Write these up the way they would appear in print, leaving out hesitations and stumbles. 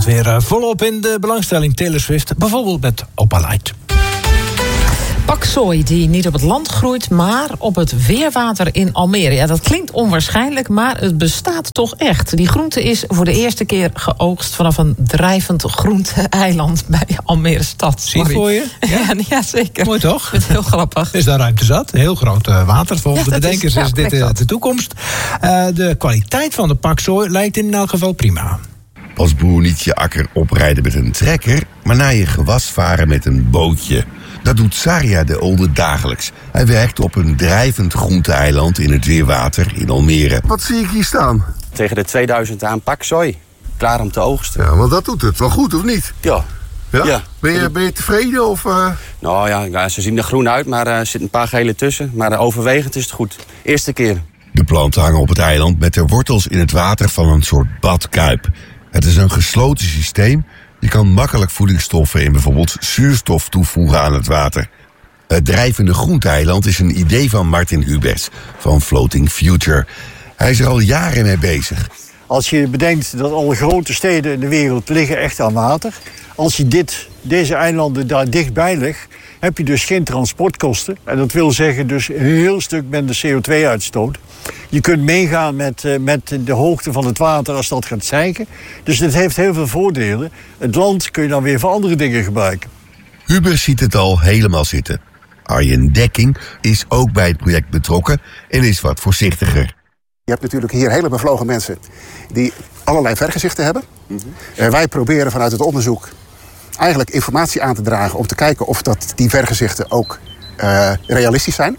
weer volop in de belangstelling Taylor Swift. Bijvoorbeeld met Opalite. Paksoi die niet op het land groeit, maar op het weerwater in Almere. Ja, dat klinkt onwaarschijnlijk, maar het bestaat toch echt. Die groente is voor de eerste keer geoogst vanaf een drijvend groente-eiland bij Almere stad. Zie je voor je? Ja, zeker. Mooi toch? Het is heel grappig. Is daar ruimte zat? Heel groot water. Volgens de bedenkers is dit de toekomst. De kwaliteit van de paksoi lijkt in elk geval prima. Als boer niet je akker oprijden met een trekker, maar naar je gewas varen met een bootje. Dat doet Saria de Olde dagelijks. Hij werkt op een drijvend groente-eiland in het weerwater in Almere. Wat zie ik hier staan? Tegen de 2000 aan paksoi. Klaar om te oogsten. Ja, maar dat doet het wel goed, of niet? Ja. Ja? Ben je tevreden? Of, Nou ja, ze zien er groen uit, maar er zitten een paar gele tussen. Maar overwegend is het goed. Eerste keer. De planten hangen op het eiland met de wortels in het water van een soort badkuip. Het is een gesloten systeem. Je kan makkelijk voedingsstoffen en bijvoorbeeld zuurstof toevoegen aan het water. Het drijvende groente-eiland is een idee van Martin Hubers van Floating Future. Hij is er al jaren mee bezig. Als je bedenkt dat alle grote steden in de wereld liggen echt aan water. Als je deze eilanden daar dichtbij legt, heb je dus geen transportkosten. En dat wil zeggen dus een heel stuk minder CO2-uitstoot. Je kunt meegaan met de hoogte van het water als dat gaat zeiken. Dus dit heeft heel veel voordelen. Het land kun je dan weer voor andere dingen gebruiken. Hubers ziet het al helemaal zitten. Arjen Dekking is ook bij het project betrokken en is wat voorzichtiger. Je hebt natuurlijk hier hele bevlogen mensen die allerlei vergezichten hebben. Wij proberen vanuit het onderzoek eigenlijk informatie aan te dragen om te kijken of die vergezichten ook realistisch zijn.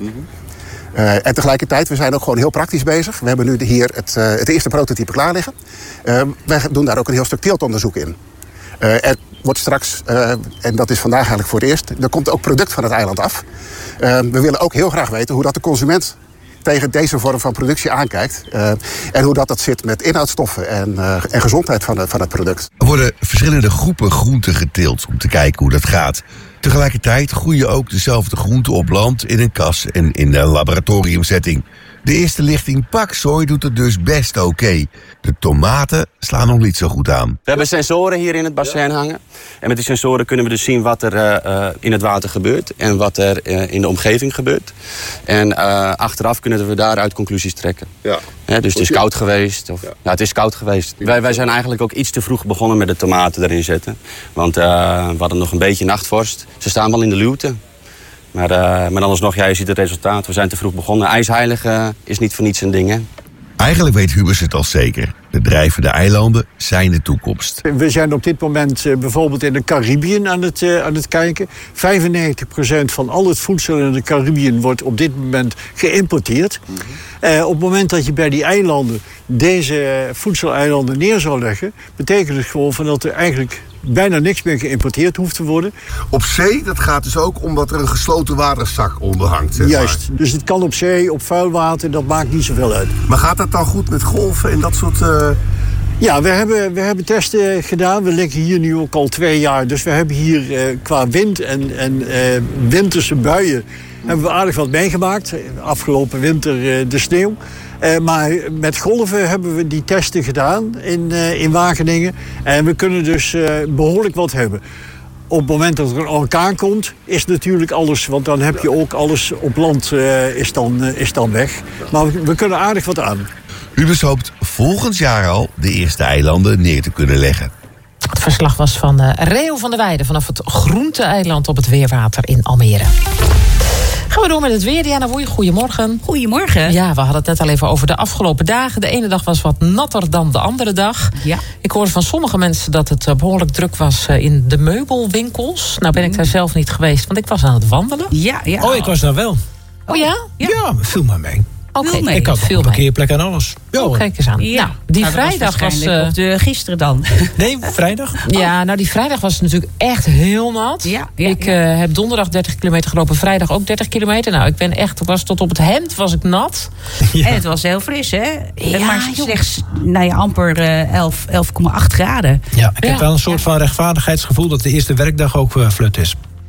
En tegelijkertijd, we zijn ook gewoon heel praktisch bezig. We hebben nu hier het eerste prototype klaar liggen. Wij doen daar ook een heel stuk teeltonderzoek in. Er wordt straks, en dat is vandaag eigenlijk voor het eerst, er komt ook product van het eiland af. We willen ook heel graag weten hoe dat de consument tegen deze vorm van productie aankijkt. En hoe dat zit met inhoudstoffen en gezondheid van het product. Er worden verschillende groepen groenten geteeld om te kijken hoe dat gaat. Tegelijkertijd groeien ook dezelfde groenten op land, in een kas en in een laboratoriumsetting. De eerste lichting paksoi doet het dus best oké. De tomaten slaan nog niet zo goed aan. We hebben sensoren hier in het bassin hangen. En met die sensoren kunnen we dus zien wat er in het water gebeurt. En wat er in de omgeving gebeurt. En achteraf kunnen we daaruit conclusies trekken. Ja. Dus het is koud geweest. Ja, het is koud geweest. Wij zijn eigenlijk ook iets te vroeg begonnen met de tomaten erin zetten. Want we hadden nog een beetje nachtvorst. Ze staan wel in de luwte. Maar dan alsnog, je ziet het resultaat. We zijn te vroeg begonnen. IJsheilig is niet voor niets een ding, hè? Eigenlijk weet Hubers het al zeker. De drijvende eilanden zijn de toekomst. We zijn op dit moment bijvoorbeeld in de Caribiën aan het kijken. 95% van al het voedsel in de Caribiën wordt op dit moment geïmporteerd. Op het moment dat je bij die eilanden deze voedseleilanden neer zou leggen, betekent het gewoon dat er eigenlijk bijna niks meer geïmporteerd hoeft te worden. Op zee, dat gaat dus ook omdat er een gesloten waterzak onder hangt. Zeg maar. Juist, dus het kan op zee, op vuil water, dat maakt niet zoveel uit. Maar gaat dat dan goed met golven en dat soort... Ja, we hebben testen gedaan. We liggen hier nu ook al 2 jaar. Dus we hebben hier qua wind en winterse buien hebben we aardig wat meegemaakt. Afgelopen winter de sneeuw. Maar met golven hebben we die testen gedaan in Wageningen. En we kunnen dus behoorlijk wat hebben. Op het moment dat er een orkaan komt, is natuurlijk alles... want dan heb je ook alles op land is dan weg. Maar we kunnen aardig wat aan. Hubers hoopt volgend jaar al de eerste eilanden neer te kunnen leggen. Het verslag was van Reo van der Weijden vanaf het Groente-eiland op het Weerwater in Almere. Gaan we door met het weer. Diana Woei, goedemorgen. Goedemorgen. Ja, we hadden het net al even over de afgelopen dagen. De ene dag was wat natter dan de andere dag. Ja. Ik hoorde van sommige mensen dat het behoorlijk druk was in de meubelwinkels. Nou ben ik daar zelf niet geweest, want ik was aan het wandelen. Ja. Oh, ik was daar wel. Oh ja? Ja, viel maar mee. Oké, ik had een parkeerplek en alles. Oh, kijk eens aan. Ja. Nou, die vrijdag was... gisteren dan. Nee, vrijdag? Ja, nou die vrijdag was natuurlijk echt heel nat. Ik heb donderdag 30 kilometer gelopen, vrijdag ook 30 kilometer. Nou, was tot op het hemd was ik nat. Ja. En het was heel fris, hè? Ja, maar slechts amper 11,8 graden. Ja, ik heb wel een soort van rechtvaardigheidsgevoel dat de eerste werkdag ook flut is.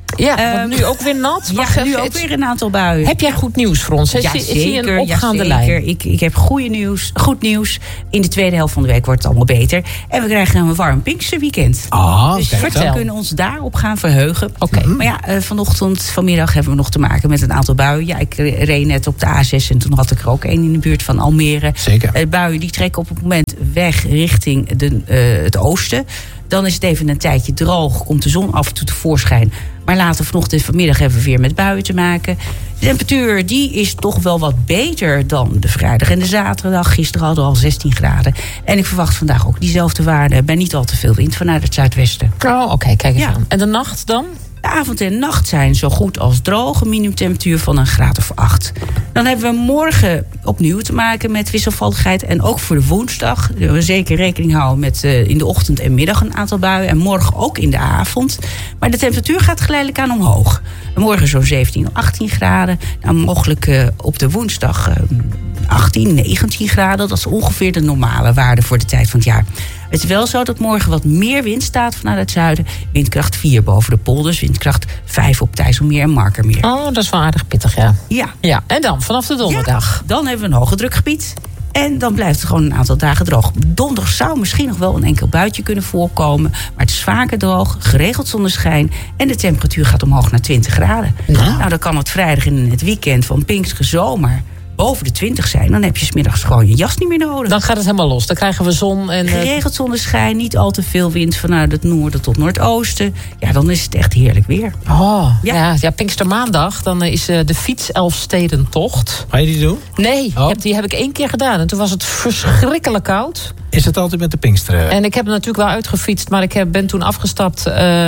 Ja, want nu ook weer nat. Ja, nu ook weer een aantal buien. Heb jij goed nieuws voor ons? Ja, Zie je een opgaande lijn? Ik heb goed nieuws. In de tweede helft van de week wordt het allemaal beter. En we krijgen een warm Pinksterweekend. Dus we kunnen ons daarop gaan verheugen. Okay. Maar ja, vanmiddag hebben we nog te maken met een aantal buien. Ja, ik reed net op de A6 en toen had ik er ook één in de buurt van Almere. Zeker. Buien die trekken op het moment weg richting het oosten. Dan is het even een tijdje droog, komt de zon af en toe tevoorschijn. Maar later vanochtend en vanmiddag hebben we weer met buien te maken. De temperatuur die is toch wel wat beter dan de vrijdag en de zaterdag. Gisteren hadden we al 16 graden. En ik verwacht vandaag ook diezelfde waarde. Bij niet al te veel wind vanuit het zuidwesten. Oh, oké, kijk eens aan. En de nacht dan? De avond en nacht zijn zo goed als droog. Een minimumtemperatuur van 1 graad of 8. Dan hebben we morgen opnieuw te maken met wisselvalligheid. En ook voor de woensdag. We zeker rekening houden met in de ochtend en middag een aantal buien. En morgen ook in de avond. Maar de temperatuur gaat geleidelijk aan omhoog. Morgen zo'n 17 of 18 graden. Nou, mogelijk op de woensdag 18, 19 graden. Dat is ongeveer de normale waarde voor de tijd van het jaar. Het is wel zo dat morgen wat meer wind staat vanuit het zuiden. Windkracht 4 boven de polders. Windkracht 5 op IJsselmeer en Markermeer. Oh, dat is wel aardig pittig, ja. Ja. En dan, vanaf de donderdag? Ja, dan hebben we een hoge drukgebied. En dan blijft het gewoon een aantal dagen droog. Donderdag zou misschien nog wel een enkel buitje kunnen voorkomen. Maar het is vaker droog, geregeld zonneschijn. En de temperatuur gaat omhoog naar 20 graden. Nou, dan kan het vrijdag in het weekend van Pinkster zomer boven de 20 zijn, dan heb je 's middags gewoon je jas niet meer nodig. Dan gaat het helemaal los. Dan krijgen we zon en geregeld zonneschijn, niet al te veel wind vanuit het noorden tot noordoosten. Ja, dan is het echt heerlijk weer. Oh, ja, Pinkstermaandag, dan is de fiets Elfstedentocht. Ga je die doen? Nee, die heb ik 1 keer gedaan. En toen was het verschrikkelijk koud. Is het altijd met de Pinksteren? En ik heb hem natuurlijk wel uitgefietst, maar ik ben toen afgestapt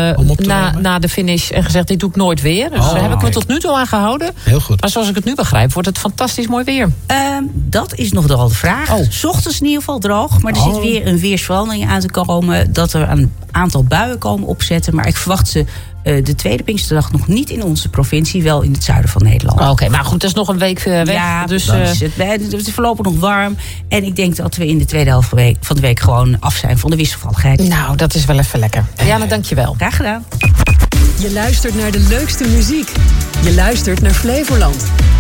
na de finish en gezegd, dit doe ik nooit weer. Dus daar heb ik me tot nu toe aan gehouden. Heel goed. Maar zoals ik het nu begrijp, wordt het fantastisch mooi weer. Dat is nog wel de vraag. 's Ochtends in ieder geval droog, maar er zit weer een weersverandering aan te komen. Dat er een aantal buien komen opzetten. Maar ik verwacht ze de tweede Pinksterdag nog niet in onze provincie, wel in het zuiden van Nederland. Oké, maar goed, dat is nog een week weg. Ja, dus het is voorlopig nog warm. En ik denk dat we in de tweede helft van de week gewoon af zijn van de wisselvalligheid. Nou, dat is wel even lekker. Jana, dankjewel. Graag gedaan. Je luistert naar de leukste muziek. Je luistert naar Flevoland.